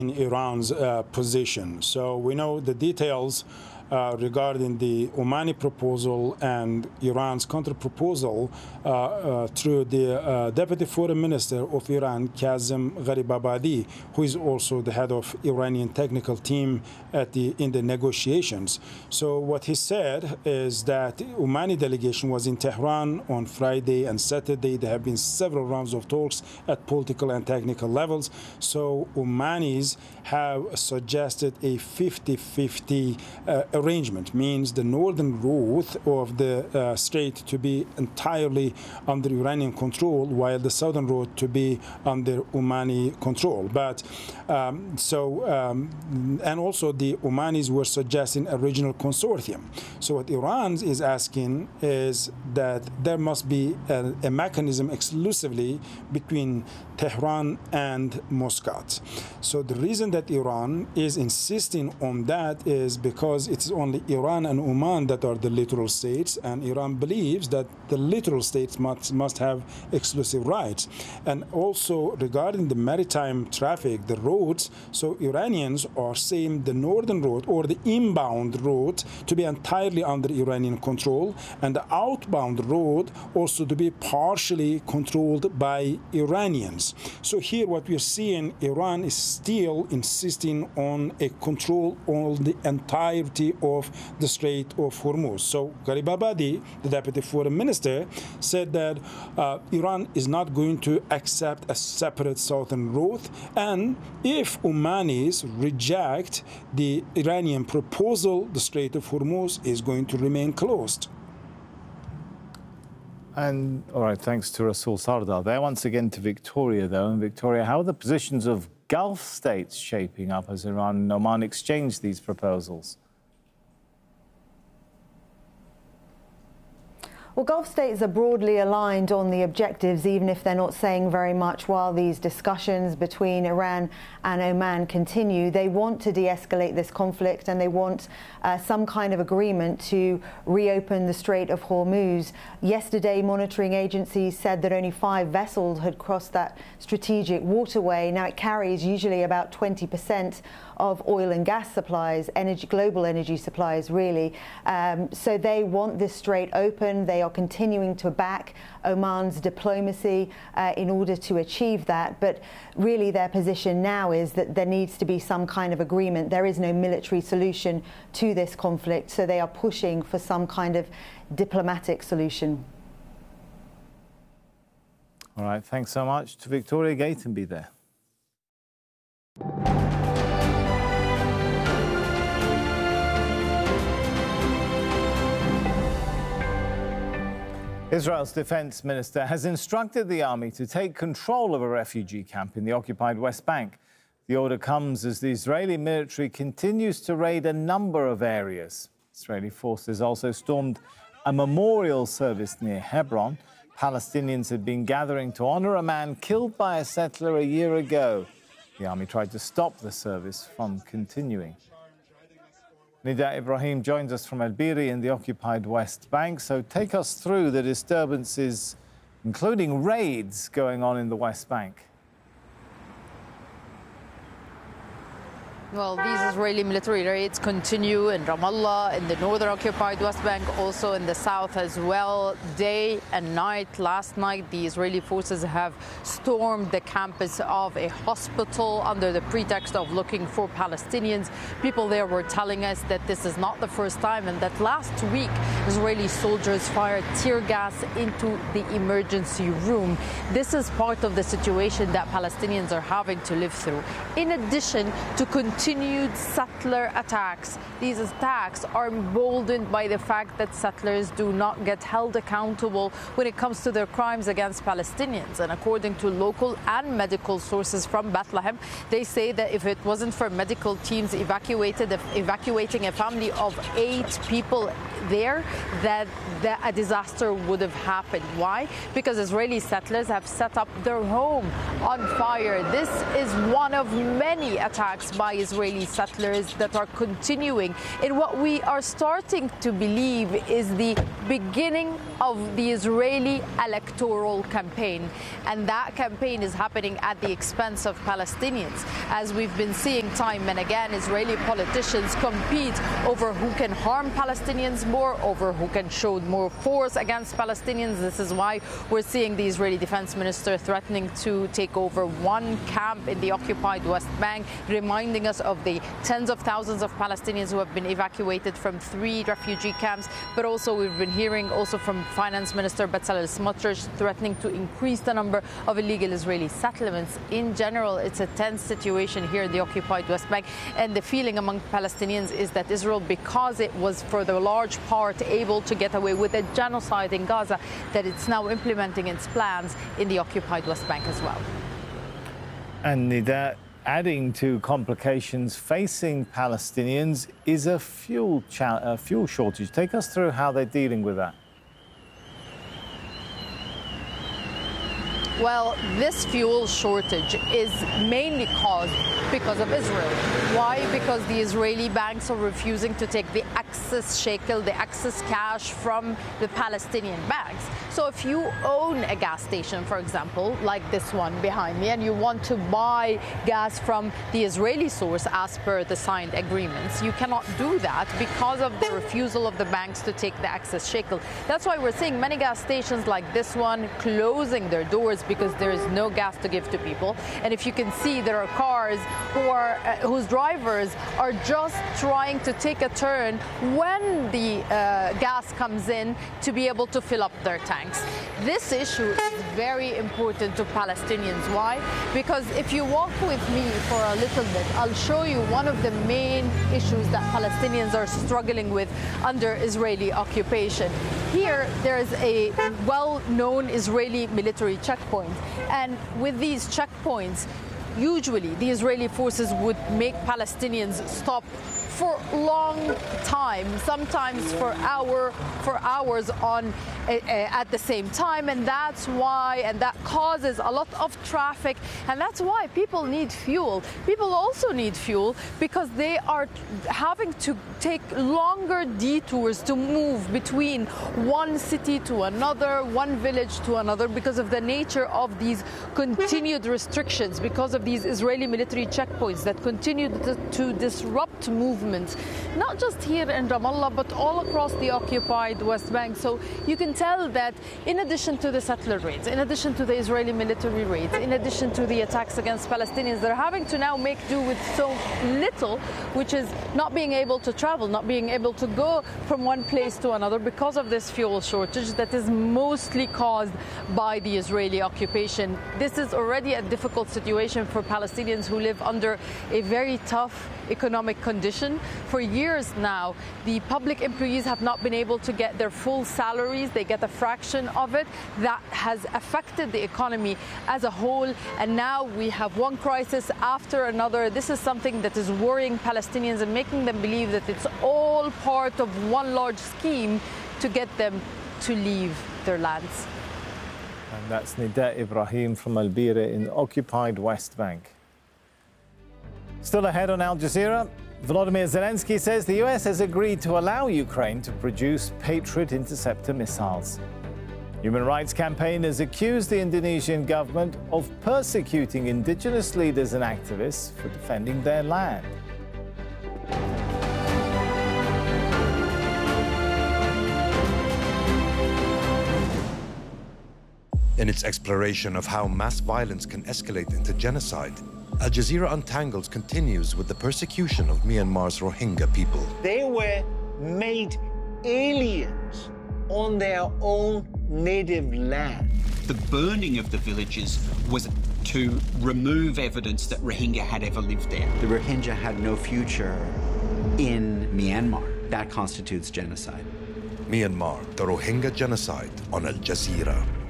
Iran's position. So we know the details regarding the Omani proposal and Iran's counter-proposal through the Deputy Foreign Minister of Iran, Kazem Gharibabadi, who is also the head of Iranian technical team in the negotiations. So what he said is that the Omani delegation was in Tehran on Friday and Saturday. There have been several rounds of talks at political and technical levels. So Omanis have suggested a 50-50 arrangement, means the northern route of the strait to be entirely under Iranian control, while the southern route to be under Omani control. But and also the Omanis were suggesting a regional consortium. So what Iran is asking is that there must be a mechanism exclusively between Tehran and Muscat. So the reason that Iran is insisting on that is because it's only Iran and Oman that are the littoral states, and Iran believes that the littoral states must have exclusive rights. And also regarding the maritime traffic, the roads, so Iranians are saying the northern road or the inbound road to be entirely under Iranian control, and the outbound road also to be partially controlled by Iranians. So here what we're seeing, Iran is still insisting on a control on the entirety of the Strait of Hormuz. So Gharibabadi, the Deputy Foreign Minister, said that Iran is not going to accept a separate southern route, and if Omanis reject the Iranian proposal, the Strait of Hormuz is going to remain closed. And all right, thanks to Rasul Sardar there. Once again to Victoria, though. And Victoria, how are the positions of Gulf states shaping up as Iran and Oman exchange these proposals? Well, Gulf states are broadly aligned on the objectives, even if they're not saying very much while these discussions between Iran and Oman continue. They want to de-escalate this conflict, and they want some kind of agreement to reopen the Strait of Hormuz. Yesterday, monitoring agencies said that only 5 vessels had crossed that strategic waterway. Now, it carries usually about 20% of oil and gas supplies, global energy supplies, really. So they want this strait open. They are continuing to back Oman's diplomacy in order to achieve that. But really their position now is that there needs to be some kind of agreement. There is no military solution to this conflict, so they are pushing for some kind of diplomatic solution. All right, thanks so much to Victoria Gatenby there. Israel's defense minister has instructed the army to take control of a refugee camp in the occupied West Bank. The order comes as the Israeli military continues to raid a number of areas. Israeli forces also stormed a memorial service near Hebron. Palestinians had been gathering to honor a man killed by a settler a year ago. The army tried to stop the service from continuing. Nida Ibrahim joins us from El Biri in the occupied West Bank. So take us through the disturbances, including raids going on in the West Bank. Well, these Israeli military raids continue in Ramallah, in the northern occupied West Bank, also in the south as well, day and night. Last night, the Israeli forces have stormed the campus of a hospital under the pretext of looking for Palestinians. People there were telling us that this is not the first time, and that last week, Israeli soldiers fired tear gas into the emergency room. This is part of the situation that Palestinians are having to live through. In addition to continued settler attacks. These attacks are emboldened by the fact that settlers do not get held accountable when it comes to their crimes against Palestinians. And according to local and medical sources from Bethlehem, they say that if it wasn't for medical teams evacuating a family of 8 people there, that a disaster would have happened. Why? Because Israeli settlers have set up their home on fire. This is one of many attacks by Israel Israeli settlers that are continuing in what we are starting to believe is the beginning of the Israeli electoral campaign. And that campaign is happening at the expense of Palestinians. As we've been seeing time and again, Israeli politicians compete over who can harm Palestinians more, over who can show more force against Palestinians. This is why we're seeing the Israeli defense minister threatening to take over one camp in the occupied West Bank, reminding us of the tens of thousands of Palestinians who have been evacuated from 3 refugee camps. But also we've been hearing also from Finance Minister Bezalel Smotrich threatening to increase the number of illegal Israeli settlements. In general, it's a tense situation here in the occupied West Bank. And the feeling among Palestinians is that Israel, because it was for the large part able to get away with a genocide in Gaza, that it's now implementing its plans in the occupied West Bank as well. And Nida, adding to complications facing Palestinians is a fuel shortage. Take us through how they're dealing with that. Well, this fuel shortage is mainly caused because of Israel. Why? Because the Israeli banks are refusing to take the excess shekel, the excess cash from the Palestinian banks. So if you own a gas station, for example, like this one behind me, and you want to buy gas from the Israeli source as per the signed agreements, you cannot do that because of the refusal of the banks to take the excess shekel. That's why we're seeing many gas stations like this one closing their doors because there is no gas to give to people. And if you can see, there are cars whose drivers are just trying to take a turn when the gas comes in to be able to fill up their tanks. This issue is very important to Palestinians. Why? Because if you walk with me for a little bit, I'll show you one of the main issues that Palestinians are struggling with under Israeli occupation. Here, there is a well-known Israeli military checkpoint. And with these checkpoints, usually the Israeli forces would make Palestinians stop for long time, sometimes for hours on at the same time, and that's why, and that causes a lot of traffic, and that's why people need fuel. People also need fuel because they are having to take longer detours to move between one city to another, one village to another, because of the nature of these continued restrictions, because of these Israeli military checkpoints that continue to disrupt movements, not just here in Ramallah, but all across the occupied West Bank. So you can tell that in addition to the settler raids, in addition to the Israeli military raids, in addition to the attacks against Palestinians, they're having to now make do with so little, which is not being able to travel, not being able to go from one place to another because of this fuel shortage that is mostly caused by the Israeli occupation. This is already a difficult situation for Palestinians who live under a very tough economic condition. For years now, the public employees have not been able to get their full salaries. They get a fraction of it. That has affected the economy as a whole. And now we have one crisis after another. This is something that is worrying Palestinians and making them believe that it's all part of one large scheme to get them to leave their lands. And that's Nida Ibrahim from Al Bira in the occupied West Bank. Still ahead on Al Jazeera, Volodymyr Zelensky says the US has agreed to allow Ukraine to produce Patriot interceptor missiles. Human rights campaigners accuse the Indonesian government of persecuting indigenous leaders and activists for defending their land. In its exploration of how mass violence can escalate into genocide, Al Jazeera Untangles continues with the persecution of Myanmar's Rohingya people. They were made aliens on their own native land. The burning of the villages was to remove evidence that Rohingya had ever lived there. The Rohingya had no future in Myanmar. That constitutes genocide. Myanmar, the Rohingya genocide on Al Jazeera.